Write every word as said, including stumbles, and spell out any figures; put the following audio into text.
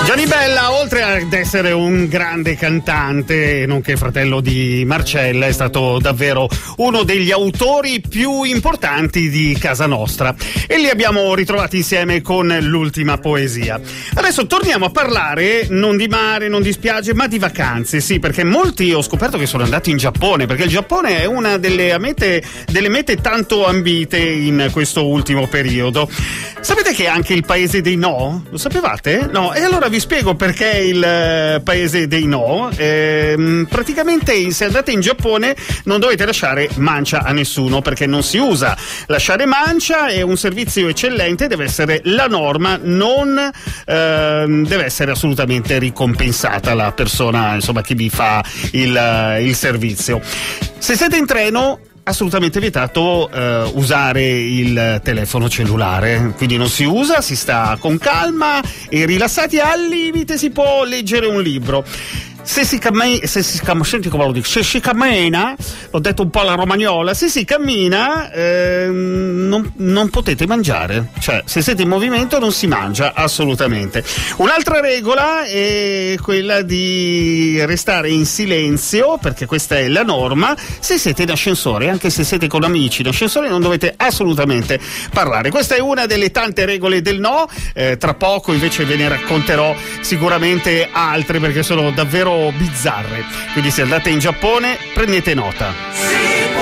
Gianni Bella, oltre ad essere un grande cantante, nonché fratello di Marcella, è stato davvero uno degli autori più importanti di casa nostra e li abbiamo ritrovati insieme con l'ultima poesia. Adesso torniamo a parlare non di mare, non di spiagge, ma di vacanze, sì, perché molti ho scoperto che sono andati in Giappone, perché il Giappone è una delle mete, delle mete tanto ambite in questo ultimo periodo. Sapete che è anche il paese dei no? Lo sapevate? No? E allora vi spiego perché il eh, paese dei no. Eh, praticamente se andate in Giappone non dovete lasciare mancia a nessuno, perché non si usa lasciare mancia, è un servizio eccellente, deve essere la norma, non eh, deve essere assolutamente ricompensata la persona, insomma, chi vi fa il, il servizio. Se siete in treno, assolutamente vietato uh, usare il telefono cellulare, quindi non si usa, si sta con calma e rilassati, al limite si può leggere un libro. Se si cammina, se si cammina, senti come lo dico, se si cammina, l'ho detto un po' alla romagnola, se si cammina eh, non, non potete mangiare, cioè se siete in movimento non si mangia assolutamente. Un'altra regola è quella di restare in silenzio, perché questa è la norma. Se siete in ascensore, anche se siete con amici in ascensore, non dovete assolutamente parlare. Questa è una delle tante regole del no. Eh, tra poco invece ve ne racconterò sicuramente altre, perché sono davvero bizzarre, quindi se andate in Giappone prendete nota.